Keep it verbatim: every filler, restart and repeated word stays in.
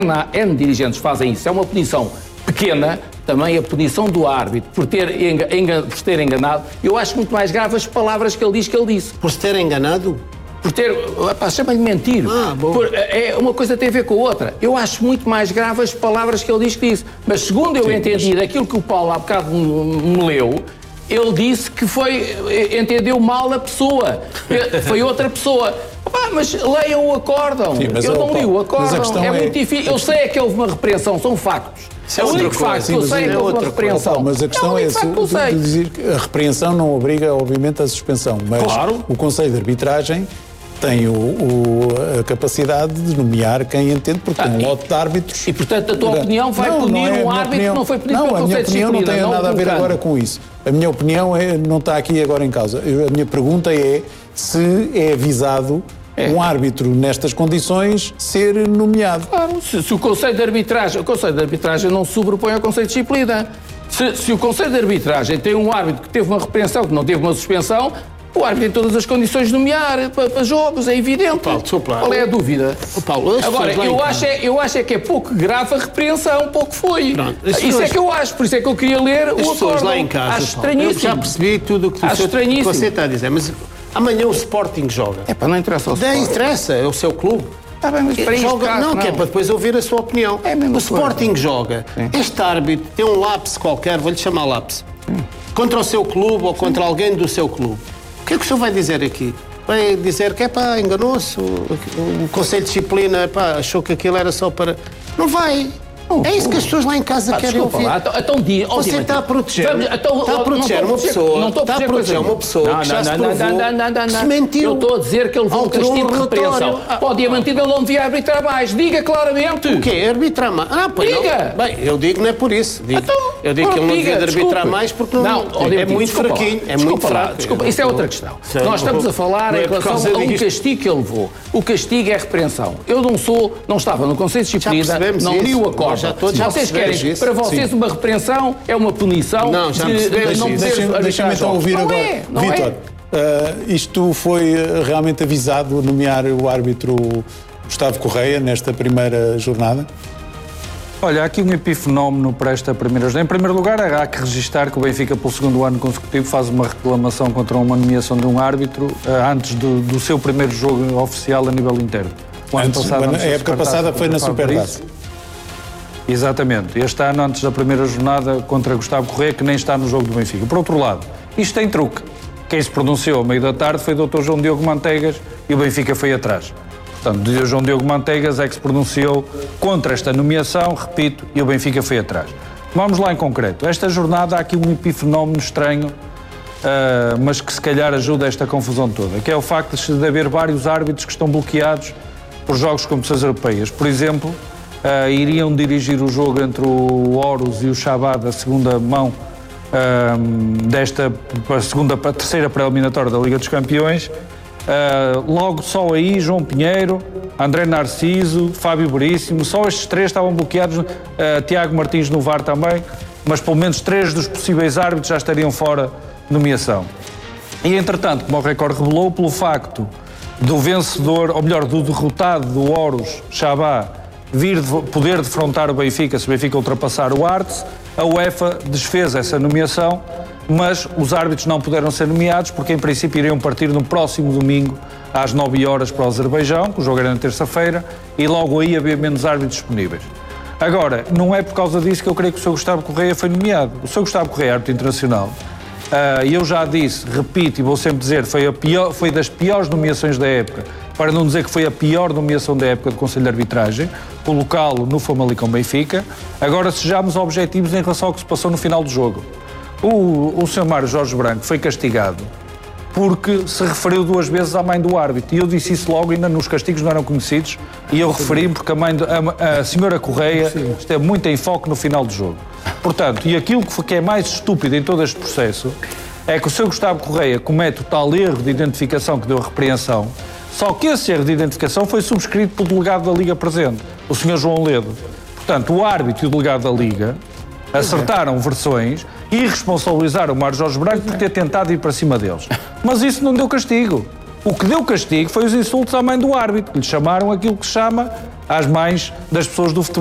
N dirigentes fazem isso, é uma punição pequena, também a punição do árbitro por ter, engan, por ter enganado, eu acho muito mais grave as palavras que ele diz que ele disse. Por se ter enganado? Por ter, chama-lhe mentir. Ah, bom. Por, é, uma coisa tem a ver com a outra. Eu acho muito mais grave as palavras que ele diz que disse. Mas segundo eu Sim, entendi mas... daquilo que o Paulo há bocado me, me leu, ele disse que foi, entendeu mal a pessoa. Foi outra pessoa. Pá, mas leiam o acórdão. Sim, eu não li o acórdão. É, é muito difícil. Eu sei é que houve uma repreensão, são factos. É o único facto que eu sei é que houve uma repreensão. Mas a questão é, é dizer que a repreensão não obriga, obviamente, a suspensão. Mas claro. O Conselho de Arbitragem tem o, o, a capacidade de nomear quem entende, porque ah, tem um lote de árbitros. E, portanto, a tua opinião vai não, punir não é um árbitro opinião, que não foi punido não, pelo Conselho de Disciplina. Não, a minha opinião não tem nada a ver agora com isso. A minha opinião é, não está aqui agora em causa. Eu, a minha pergunta é se é avisado é. um árbitro nestas condições ser nomeado. Claro, se, se o Conselho de Arbitragem... O Conselho de Arbitragem não se sobrepõe ao Conselho de Disciplina. Se, se o Conselho de Arbitragem tem um árbitro que teve uma repreensão, que não teve uma suspensão, o árbitro tem todas as condições de nomear para, para jogos, é evidente. Paulo, Qual é a dúvida? Paulo, Agora, eu acho, é, eu acho é que é pouco grave a repreensão, pouco foi. Pronto, isso pessoas... é que eu acho, por isso é que eu queria ler as o pessoas lá em casa, acho estranhíssimo. Eu já percebi tudo o que, que você está a dizer, mas amanhã o Sporting joga. É para não interessa ao Sporting. Não interessa, é o seu clube. Está bem, mas para joga, caso, não, não, que é para depois ouvir a sua opinião. É mesmo o Sporting coisa. joga. Sim. Este árbitro tem um lapse qualquer, vou-lhe chamar lapse, Sim. contra o seu clube ou contra Sim. alguém do seu clube. O que é que o senhor vai dizer aqui? Vai dizer que é pá, enganou-se, o, o Conselho de Disciplina pá, achou que aquilo era só para... Não vai. Oh, é isso que as pessoas lá em casa ah, querem ouvir. Lá, então, então, dia, Você está a proteger, vamos, então, está a proteger uma pessoa, não estou a proteger, está a proteger uma pessoa não, que já não, se provou, não, não, não, não, não. se mentiu. Eu estou a dizer que ele levou um castigo de repreensão. Ah, Pode ir mantido, ele não devia arbitrar mais. Diga claramente. O quê? Arbitrar mais? Ah, pois diga. Não. Bem, eu digo não é por isso. Digo, então, eu digo que ele não devia de arbitrar mais porque não, não é muito fraquinho. É muito fraco. Desculpa, isso é outra questão. Nós estamos a falar em relação a um castigo que ele levou. O castigo é repreensão. Eu não sou, não estava no Conselho de Disciplina, não li o acordo. Vocês querem, para vocês, Sim. uma repreensão é uma punição não, já de, de não poder Deixa-me então ouvir não agora. É, Vítor, é. uh, isto foi realmente avisado a nomear o árbitro Gustavo Correia nesta primeira jornada? Olha, há aqui um epifenómeno para esta primeira jornada. Em primeiro lugar, há que registar que o Benfica, pelo segundo ano consecutivo, faz uma reclamação contra uma nomeação de um árbitro uh, antes do, do seu primeiro jogo oficial a nível interno. O ano antes, passado, a época passada foi na Supertaça. Exatamente. Este ano, antes da primeira jornada, contra Gustavo Correia, que nem está no jogo do Benfica. Por outro lado, isto tem truque. Quem se pronunciou ao meio da tarde foi o doutor João Diogo Manteigas e o Benfica foi atrás. Portanto, o João Diogo Manteigas é que se pronunciou contra esta nomeação, repito, e o Benfica foi atrás. Vamos lá em concreto. Esta jornada há aqui um epifenómeno estranho, uh, mas que se calhar ajuda esta confusão toda, que é o facto de haver vários árbitros que estão bloqueados por jogos de competições europeias. Por exemplo, Uh, iriam dirigir o jogo entre o Horus e o Chabá da segunda mão uh, desta para segunda para a terceira pré-eliminatória da Liga dos Campeões. Uh, logo só aí João Pinheiro, André Narciso, Fábio Veríssimo, só estes três estavam bloqueados, uh, Tiago Martins no V A R também, mas pelo menos três dos possíveis árbitros já estariam fora de nomeação. E entretanto, como o Record revelou, pelo facto do vencedor, ou melhor, do derrotado do Horus, Chabá, vir de poder defrontar o Benfica, se o Benfica ultrapassar o Arts, a UEFA desfez essa nomeação, mas os árbitros não puderam ser nomeados porque em princípio iriam partir no próximo domingo às nove horas para o Azerbaijão, que o jogo era na terça-feira, e logo aí havia menos árbitros disponíveis. Agora, não é por causa disso que eu creio que o senhor Gustavo Correia foi nomeado. O senhor Gustavo Correia é árbitro internacional. Uh, eu já disse, repito e vou sempre dizer, foi, a pior, foi das piores nomeações da época, para não dizer que foi a pior nomeação da época do Conselho de Arbitragem, colocá-lo no Famalicão Benfica. Agora sejamos objetivos em relação ao que se passou no final do jogo. O, o senhor Mário Jorge Branco foi castigado porque se referiu duas vezes à mãe do árbitro. E eu disse isso logo, ainda nos castigos não eram conhecidos, e eu referi porque a, mãe do, a, a senhora Correia esteve muito em foco no final do jogo. Portanto, e aquilo que, foi, que é mais estúpido em todo este processo é que o senhor Gustavo Correia comete o tal erro de identificação que deu a repreensão, só que esse erro de identificação foi subscrito pelo delegado da Liga presente, o senhor João Ledo. Portanto, o árbitro e o delegado da Liga acertaram versões e responsabilizaram o Mário Jorge Branco por ter tentado ir para cima deles. Mas isso não deu castigo. O que deu castigo foi os insultos à mãe do árbitro, que lhe chamaram aquilo que se chama às mães das pessoas do futebol.